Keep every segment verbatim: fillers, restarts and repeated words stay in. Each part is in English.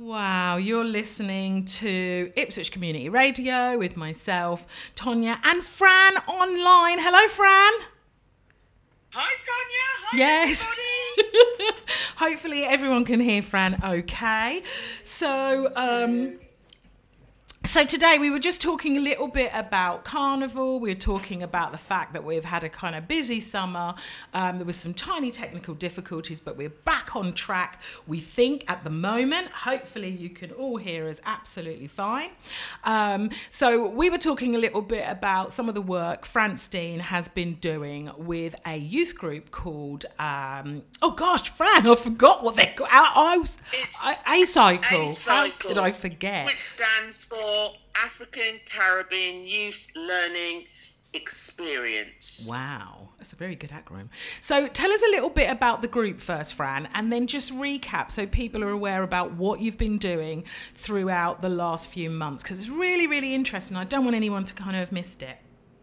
Wow, you're listening to Ipswich Community Radio with myself, Tonya, and Fran online. Hello, Fran. Hi, Tonya. Hi, Yes. everybody. Hopefully everyone can hear Fran okay. So, um, So today we were just talking a little bit about Carnival. We were talking about the fact that we've had a kind of busy summer. Um, there was some tiny technical difficulties, but we're back on track, we think, at the moment. Hopefully you can all hear us absolutely fine. Um, so we were talking a little bit about some of the work Francine has been doing with a youth group called, um, oh gosh, Fran, I forgot what they're called. I, I was, I, A-Cycle. How could I forget? Which stands for African Caribbean Youth Learning Experience. Wow, that's a very good acronym. So tell us a little bit about the group first, Fran, and then just recap so people are aware about what you've been doing throughout the last few months, because it's really, really interesting. I don't want anyone to kind of have missed it.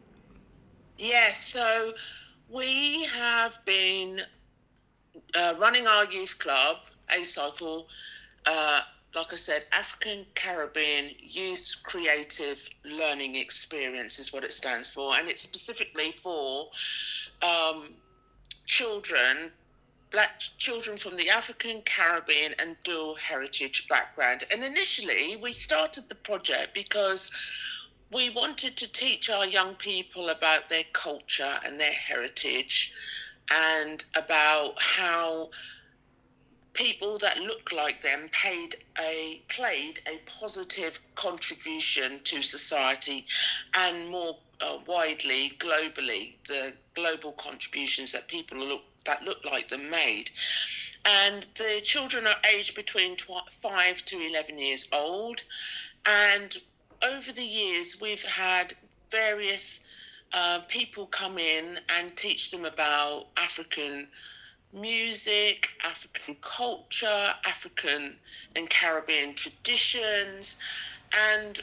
Yeah, so we have been uh, running our youth club, A-Cycle, uh, like I said, African Caribbean Youth Creative Learning Experience is what it stands for. And it's specifically for um, children, black children from the African Caribbean and dual heritage background. And initially we started the project because we wanted to teach our young people about their culture and their heritage and about how people that look like them paid a played a positive contribution to society, and more uh, widely globally the global contributions that people look that look like them made. And the children are aged between tw- five to eleven years old, and over the years we've had various uh, people come in and teach them about African music, African culture, African and Caribbean traditions, and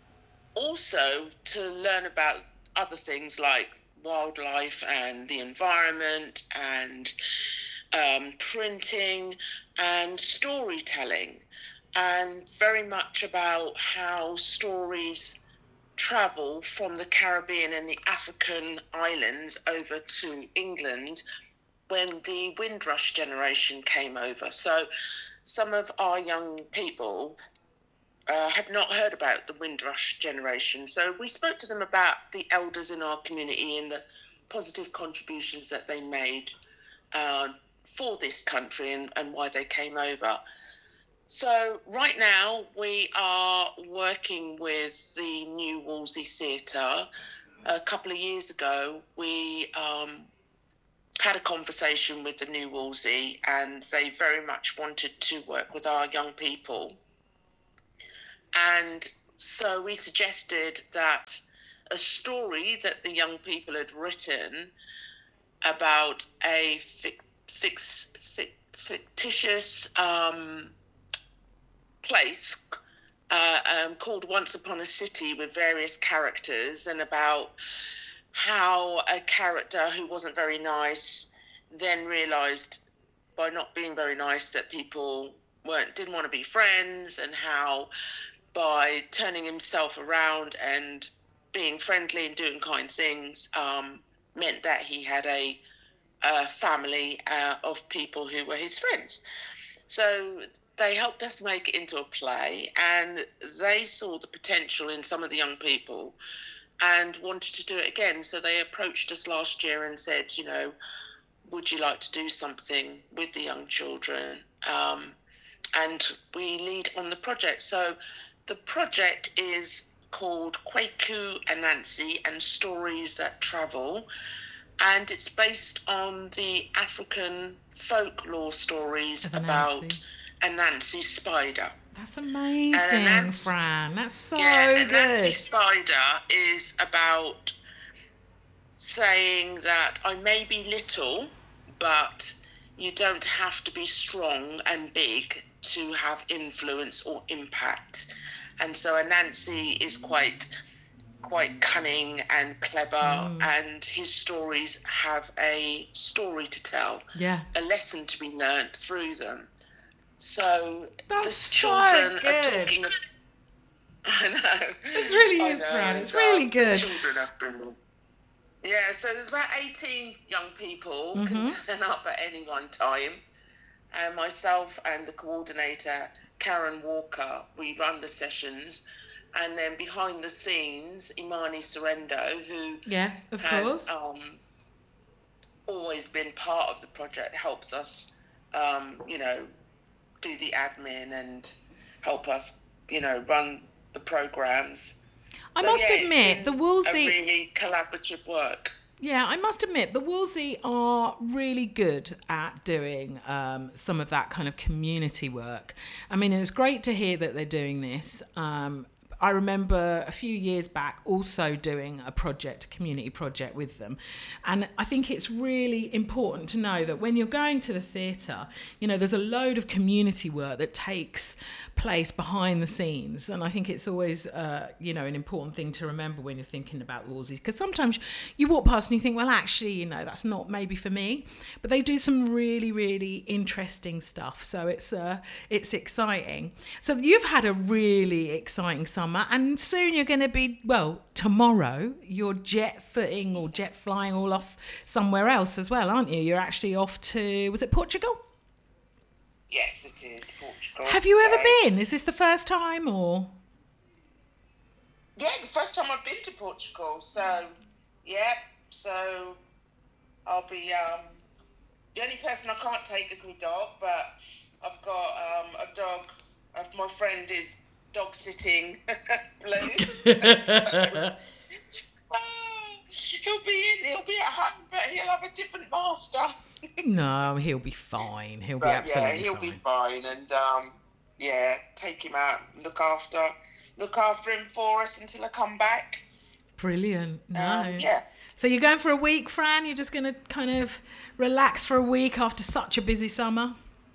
also to learn about other things like wildlife and the environment and um, printing and storytelling, and very much about how stories travel from the Caribbean and the African islands over to England when the Windrush generation came over. So some of our young people uh, have not heard about the Windrush generation. So we spoke to them about the elders in our community and the positive contributions that they made uh, for this country and, and why they came over. So right now we are working with the New Wolsey Theatre. A couple of years ago, we um, had a conversation with the New Wolsey, and they very much wanted to work with our young people. And so we suggested that a story that the young people had written about a fic- fix, fic- fictitious um, place uh, um, called Once Upon a City, with various characters, and about how a character who wasn't very nice then realised by not being very nice that people weren't didn't want to be friends, and how by turning himself around and being friendly and doing kind things um, meant that he had a, a family uh, of people who were his friends. So they helped us make it into a play, and they saw the potential in some of the young people and wanted to do it again. So they approached us last year and said, you know, would you like to do something with the young children? Um, and we lead on the project. So the project is called Kwaku Anansi and Stories That Travel. And it's based on the African folklore stories about Anansi spider. That's amazing, Anansi, Fran. That's so yeah, good. Anansi spider is about saying that I may be little, but you don't have to be strong and big to have influence or impact. And so Anansi is quite quite cunning and clever, mm. and his stories have a story to tell, yeah, a lesson to be learnt through them. So That's the children so are good. talking. I know. It really I is, know, Fran. It's and, really um, good. The children have been. Yeah, so there's about eighteen young people Mm-hmm. can turn up at any one time. And myself and the coordinator, Karen Walker, we run the sessions. And then behind the scenes, Imani Sorrento, who Yeah, of has course. um, always been part of the project, helps us, um, you know, do the admin and help us, you know, run the programs. I So, must yeah, it's admit, the been a Wolsey. really collaborative work. Yeah, I must admit, the Wolsey are really good at doing um, some of that kind of community work. I mean, it's great to hear that they're doing this. Um, I remember a few years back also doing a project, a community project with them. And I think it's really important to know that when you're going to the theatre, you know, there's a load of community work that takes place behind the scenes. And I think it's always, uh, you know, an important thing to remember when you're thinking about Wolsey. Because sometimes you walk past and you think, well, actually, you know, that's not maybe for me. But they do some really, really interesting stuff. So it's uh, it's exciting. So you've had a really exciting summer. And soon you're going to be, well, tomorrow you're jet footing or jet flying all off somewhere else as well, aren't you? You're actually off to, was it Portugal? Yes, it is Portugal. Have you so, ever been? Is this the first time or? Yeah, the first time I've been to Portugal. So, yeah, so I'll be, um, the only person I can't take is my dog, but I've got um, a dog, uh, my friend is dog sitting Blue. so, uh, he'll be in, he'll be at home, but he'll have a different master. No, he'll be fine. He'll be But absolutely yeah, he'll fine. be fine, and um, yeah, take him out, look after, look after him for us until I come back. Brilliant. No. Um, yeah. So you're going for a week, Fran? You're just going to kind of relax for a week after such a busy summer?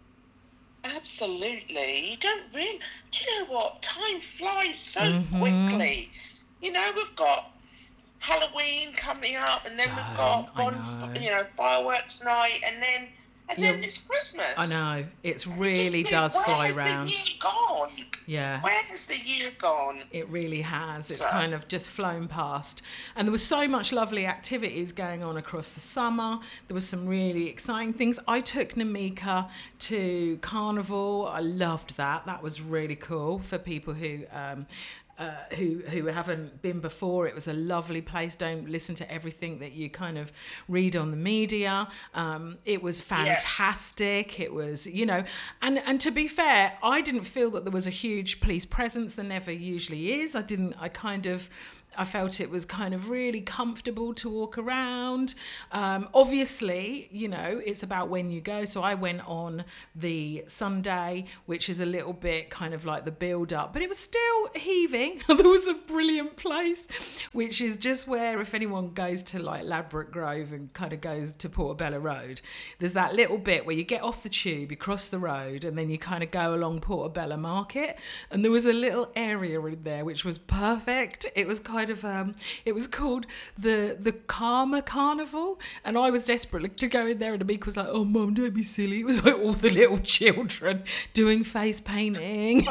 Absolutely. You don't really. Do you know what? Time flies so Mhm. quickly. You know, we've got Halloween coming up, and then we've got Don't, I bonf- know. you know fireworks night, and then and then You're- it's Christmas. I know. It You really just think, does fly where's round. the year gone? Yeah. Where's the year gone? It really has. It's So- kind of just flown past. And there was so much lovely activities going on across the summer. There was some really exciting things. I took Namika to Carnival. I loved that. That was really cool for people who um, uh, who who haven't been before. It was a lovely place. Don't listen to everything that you kind of read on the media. Um, it was fantastic. It was, you know, and and to be fair, I didn't feel that there was a huge police presence. There never usually is. I didn't. I kind of. I felt it was kind of really comfortable to walk around. Um, obviously, you know, it's about when you go. So I went on the Sunday, which is a little bit kind of like the build up, but it was still heaving. There was a brilliant place, which is just where, if anyone goes to like Ladbroke Grove and kind of goes to Portobello Road, there's that little bit where you get off the tube, you cross the road, and then you kind of go along Portobello Market. And there was a little area in there which was perfect. It was kind of um it was called the the Karma Carnival, and I was desperate to go in there, and Amika was like, oh mum, don't be silly. It was like all the little children doing face painting,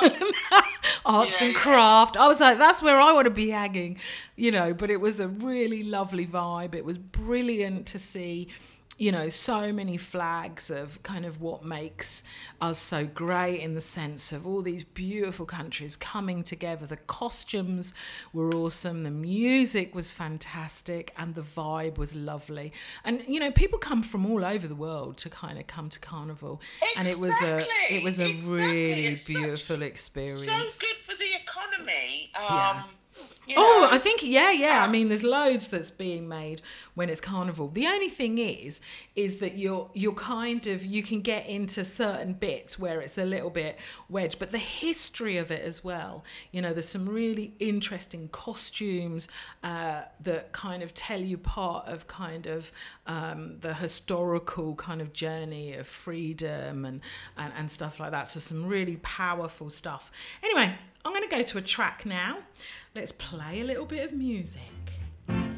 arts Yeah, and yeah. craft. I was like, that's where I want to be hanging, you know. But it was a really lovely vibe. It was brilliant to see, you know, so many flags of kind of what makes us so great, in the sense of all these beautiful countries coming together. The costumes were awesome, the music was fantastic, and the vibe was lovely. And you know, people come from all over the world to kind of come to Carnival, and it was a Exactly, it was a exactly. really It's such- beautiful experience. So good for the economy. Um, Yeah. you Oh, know, I think, yeah, yeah. I um, mean, there's loads that's being made when it's Carnival. The only thing is, is that you're you're kind of, you can get into certain bits where it's a little bit wedged, but the history of it as well. You know, there's some really interesting costumes uh, that kind of tell you part of kind of um, the historical kind of journey of freedom and, and, and stuff like that. So some really powerful stuff. Anyway, I'm going to go to a track now. Let's play a little bit of music.